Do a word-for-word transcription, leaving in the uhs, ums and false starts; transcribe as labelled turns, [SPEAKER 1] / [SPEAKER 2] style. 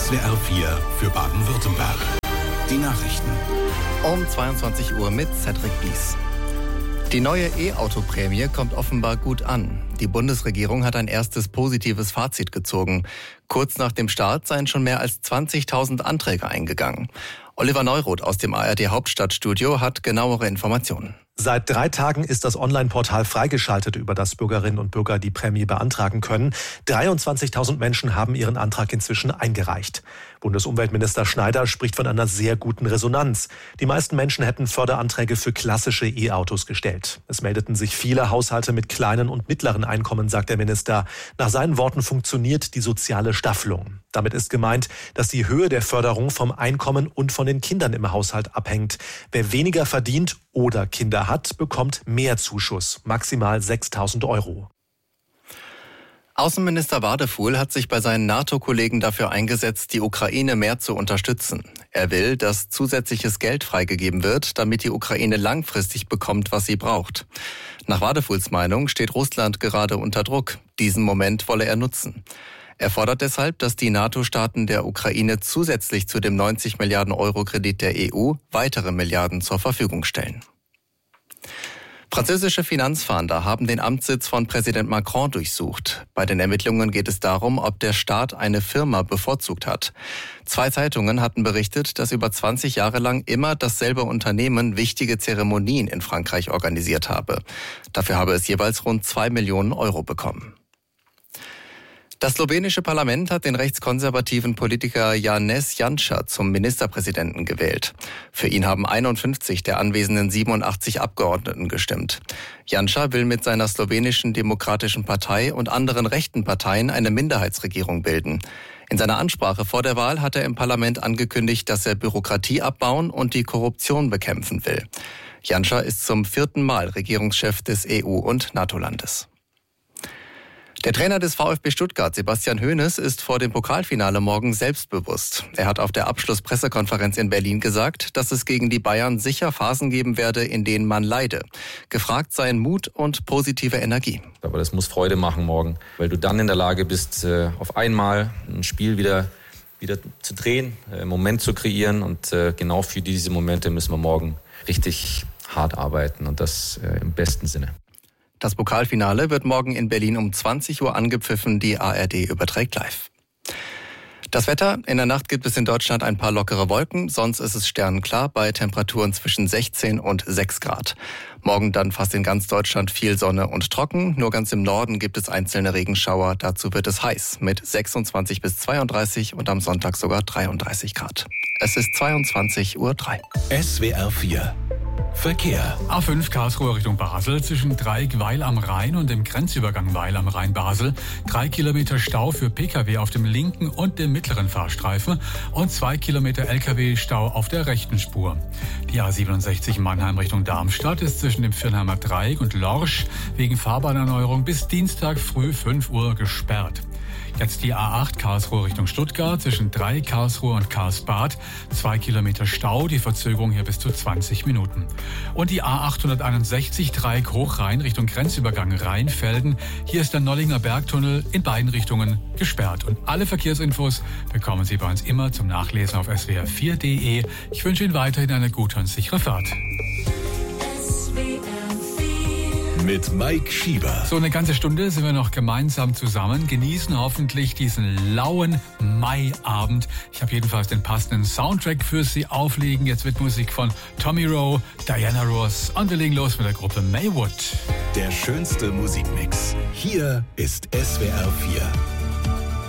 [SPEAKER 1] S W R vier für Baden-Württemberg. Die Nachrichten.
[SPEAKER 2] Um zweiundzwanzig Uhr mit Cedric Bies. Die neue E-Auto-Prämie kommt offenbar gut an. Die Bundesregierung hat ein erstes positives Fazit gezogen. Kurz nach dem Start seien schon mehr als zwanzigtausend Anträge eingegangen. Oliver Neuroth aus dem A R D Hauptstadtstudio hat genauere Informationen.
[SPEAKER 3] Seit drei Tagen ist das Online-Portal freigeschaltet, über das Bürgerinnen und Bürger die Prämie beantragen können. dreiundzwanzigtausend Menschen haben ihren Antrag inzwischen eingereicht. Bundesumweltminister Schneider spricht von einer sehr guten Resonanz. Die meisten Menschen hätten Förderanträge für klassische E-Autos gestellt. Es meldeten sich viele Haushalte mit kleinen und mittleren Einkommen, sagt der Minister. Nach seinen Worten funktioniert die soziale Staffelung. Damit ist gemeint, dass die Höhe der Förderung vom Einkommen und von den Kindern im Haushalt abhängt. Wer weniger verdient oder Kinder hat, bekommt mehr Zuschuss, maximal sechstausend Euro.
[SPEAKER 2] Außenminister Wadefuhl hat sich bei seinen NATO-Kollegen dafür eingesetzt, die Ukraine mehr zu unterstützen. Er will, dass zusätzliches Geld freigegeben wird, damit die Ukraine langfristig bekommt, was sie braucht. Nach Wadefuhls Meinung steht Russland gerade unter Druck. Diesen Moment wolle er nutzen. Er fordert deshalb, dass die NATO-Staaten der Ukraine zusätzlich zu dem neunzig Milliarden Euro Kredit der E U weitere Milliarden zur Verfügung stellen. Französische Finanzfahnder haben den Amtssitz von Präsident Macron durchsucht. Bei den Ermittlungen geht es darum, ob der Staat eine Firma bevorzugt hat. Zwei Zeitungen hatten berichtet, dass über zwanzig Jahre lang immer dasselbe Unternehmen wichtige Zeremonien in Frankreich organisiert habe. Dafür habe es jeweils rund zwei Millionen Euro bekommen. Das slowenische Parlament hat den rechtskonservativen Politiker Janez Janša zum Ministerpräsidenten gewählt. Für ihn haben einundfünfzig der anwesenden siebenundachtzig Abgeordneten gestimmt. Janša will mit seiner slowenischen Demokratischen Partei und anderen rechten Parteien eine Minderheitsregierung bilden. In seiner Ansprache vor der Wahl hat er im Parlament angekündigt, dass er Bürokratie abbauen und die Korruption bekämpfen will. Janša ist zum vierten Mal Regierungschef des E U- und NATO-Landes. Der Trainer des VfB Stuttgart, Sebastian Hoeneß, ist vor dem Pokalfinale morgen selbstbewusst. Er hat auf der Abschlusspressekonferenz in Berlin gesagt, dass es gegen die Bayern sicher Phasen geben werde, in denen man leide. Gefragt seien Mut und positive Energie.
[SPEAKER 4] Aber das muss Freude machen morgen, weil du dann in der Lage bist, auf einmal ein Spiel wieder, wieder zu drehen, einen Moment zu kreieren. Und genau für diese Momente müssen wir morgen richtig hart arbeiten und das im besten Sinne.
[SPEAKER 2] Das Pokalfinale wird morgen in Berlin um zwanzig Uhr angepfiffen. Die A R D überträgt live. Das Wetter: In der Nacht gibt es in Deutschland ein paar lockere Wolken. Sonst ist es sternenklar bei Temperaturen zwischen sechzehn und sechs Grad. Morgen dann fast in ganz Deutschland viel Sonne und trocken. Nur ganz im Norden gibt es einzelne Regenschauer. Dazu wird es heiß mit sechsundzwanzig bis zweiunddreißig und am Sonntag sogar dreiunddreißig Grad. Es ist zweiundzwanzig Uhr drei.
[SPEAKER 1] S W R vier Verkehr.
[SPEAKER 5] A fünf Karlsruhe Richtung Basel zwischen Dreieck Weil am Rhein und dem Grenzübergang Weil am Rhein Basel. Drei Kilometer Stau für Pkw auf dem linken und dem mittleren Fahrstreifen und zwei Kilometer Lkw-Stau auf der rechten Spur. Die A siebenundsechzig Mannheim Richtung Darmstadt ist zwischen dem Viernheimer Dreieck und Lorsch wegen Fahrbahnerneuerung bis Dienstag früh fünf Uhr gesperrt. Jetzt die A acht Karlsruhe Richtung Stuttgart zwischen Dreieck Karlsruhe und Karlsbad. Zwei Kilometer Stau, die Verzögerung hier bis zu zwanzig Minuten. Und die A achthunderteinundsechzig Dreieck Hochrhein Richtung Grenzübergang Rheinfelden. Hier ist der Nollinger Bergtunnel in beiden Richtungen gesperrt. Und alle Verkehrsinfos bekommen Sie bei uns immer zum Nachlesen auf S W R vier punkt de. Ich wünsche Ihnen weiterhin eine gute und sichere Fahrt.
[SPEAKER 1] Mit Mike Schieber.
[SPEAKER 5] So eine ganze Stunde sind wir noch gemeinsam zusammen, genießen hoffentlich diesen lauen Maiabend. Ich habe jedenfalls den passenden Soundtrack für Sie auflegen. Jetzt wird Musik von Tommy Rowe, Diana Ross und wir legen los mit der Gruppe Maywood.
[SPEAKER 1] Der schönste Musikmix. Hier ist S W R vier.